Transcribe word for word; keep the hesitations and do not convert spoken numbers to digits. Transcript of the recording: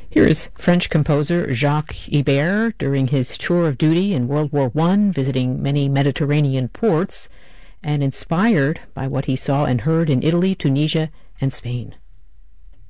Here is French composer Jacques Ibert during his tour of duty in World War One, visiting many Mediterranean ports, and inspired by what he saw and heard in Italy, Tunisia, and Spain.